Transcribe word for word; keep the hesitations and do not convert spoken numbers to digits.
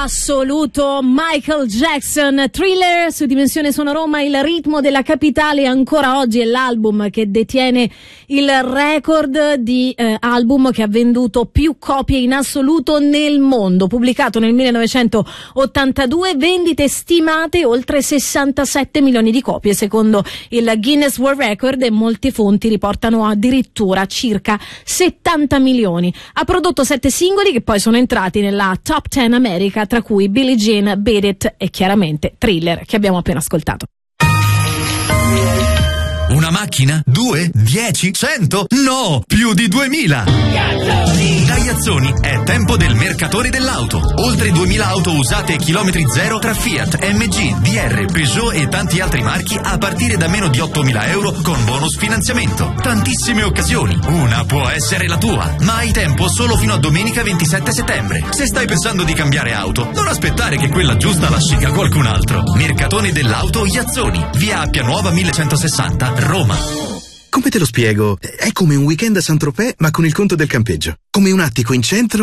assoluto Michael Jackson. Thriller su Dimensione Sono Roma, il ritmo della capitale. Ancora oggi è l'album che detiene il record di eh, album che ha venduto più copie in assoluto nel mondo. Pubblicato nel millenovecentottantadue, vendite stimate oltre sessantasette milioni di copie secondo il Guinness World Record, e molte fonti riportano addirittura circa settanta milioni. Ha prodotto sette singoli che poi sono entrati nella Top dieci America, tra cui Billie Jean, Beat It e chiaramente Thriller, che abbiamo appena ascoltato. Una macchina? Due? Dieci? Cento? No! Più di duemila! Da Iazzoni è tempo del Mercatore dell'Auto. Oltre duemila auto usate e chilometri zero tra Fiat, M G, D R, Peugeot e tanti altri marchi a partire da meno di ottomila euro con bonus finanziamento. Tantissime occasioni. Una può essere la tua. Ma hai tempo solo fino a domenica ventisette settembre. Se stai pensando di cambiare auto, non aspettare che quella giusta la scelga qualcun altro. Mercatone dell'Auto Iazzoni. Via Appia Nuova millecentosessanta, Roma. Come te lo spiego? È come un weekend a Saint-Tropez ma con il conto del campeggio. Come un attico in centro